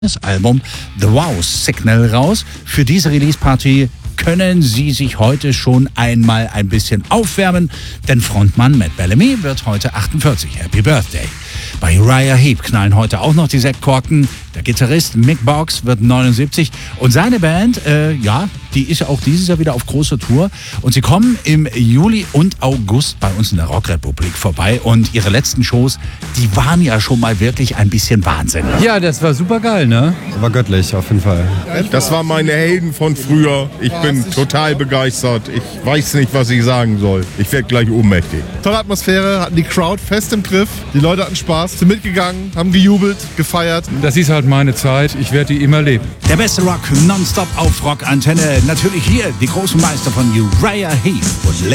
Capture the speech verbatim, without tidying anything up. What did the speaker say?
das Album The Wow Signal raus. Für diese Release-Party können Sie sich heute schon einmal ein bisschen aufwärmen, denn Frontmann Matt Bellamy wird heute achtundvierzig. Happy Birthday. Bei Uriah Heep knallen heute auch noch die Sektkorken. Der Gitarrist Mick Boggs wird neunundsiebzig und seine Band, äh, ja, die ist ja auch dieses Jahr wieder auf großer Tour und sie kommen im Juli und August bei uns in der Rockrepublik vorbei und ihre letzten Shows, die waren ja schon mal wirklich ein bisschen Wahnsinn. Ja, das war super geil, ne? War göttlich, auf jeden Fall. Das waren meine Helden von früher. Ich bin total begeistert. Ich weiß nicht, was ich sagen soll. Ich werde gleich ohnmächtig. Tolle Atmosphäre, hatten die Crowd fest im Griff. Die Leute hatten Spaß, sind mitgegangen, haben gejubelt, gefeiert. Das ist halt meine Zeit. Ich werde die immer leben. Der beste Rock nonstop auf Rockantenne. Natürlich hier die großen Meister von Uriah Heep und